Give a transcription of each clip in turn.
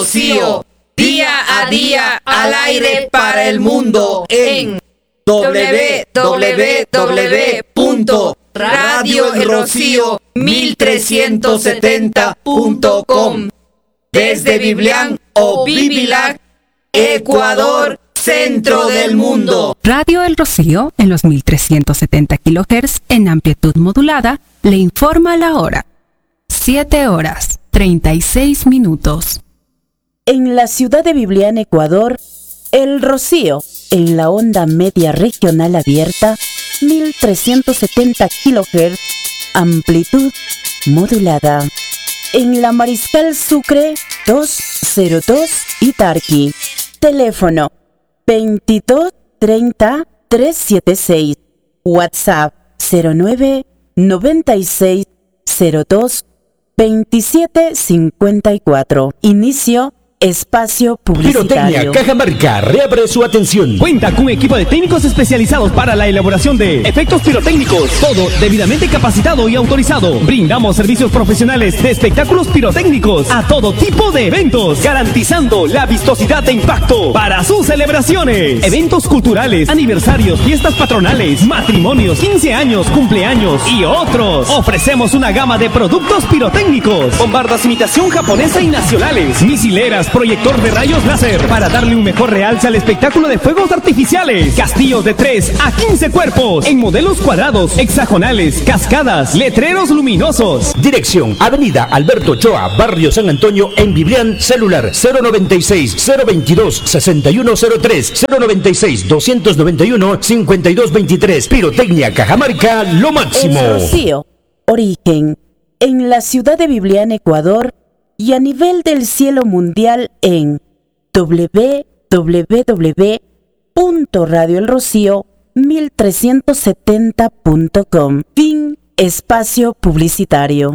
Rocío, día a día al aire para el mundo en www.radioelrocío1370.com desde Biblián o Bibilac, Ecuador, centro del mundo. Radio El Rocío, en los 1370 kHz en amplitud modulada, le informa la hora. 7:36. En la ciudad de Biblián, Ecuador, El Rocío, en la onda media regional abierta, 1370 kHz, amplitud modulada. En la Mariscal Sucre, 202 Itarqui, teléfono 22 30 376, WhatsApp 09 96 02 27 54. Inicio espacio publicitario. Pirotecnia Cajamarca reabre su atención. Cuenta con un equipo de técnicos especializados para la elaboración de efectos pirotécnicos. Todo debidamente capacitado y autorizado. Brindamos servicios profesionales de espectáculos pirotécnicos a todo tipo de eventos, garantizando la vistosidad de impacto para sus celebraciones. Eventos culturales, aniversarios, fiestas patronales, matrimonios, 15 años, cumpleaños y otros. Ofrecemos una gama de productos pirotécnicos, bombardas imitación japonesa y nacionales, misileras, proyector de rayos láser para darle un mejor realce al espectáculo de fuegos artificiales, castillos de 3 a 15 cuerpos en modelos cuadrados, hexagonales, cascadas, letreros luminosos. Dirección: Avenida Alberto Ochoa, Barrio San Antonio, en Biblián. Celular 096 022 6103 096 291 5223. Pirotecnia Cajamarca, lo máximo. El Rocío, origen en la ciudad de Biblián, Ecuador, y a nivel del cielo mundial en www.radioelrocío1370.com. Fin espacio publicitario.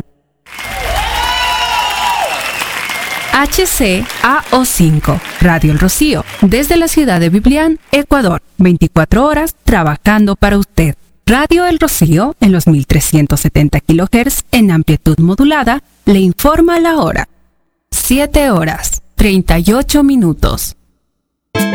HCAO5, Radio El Rocío, desde la ciudad de Biblián, Ecuador, 24 horas trabajando para usted. Radio El Rocío, en los 1370 kHz en amplitud modulada, le informa la hora. 7:38.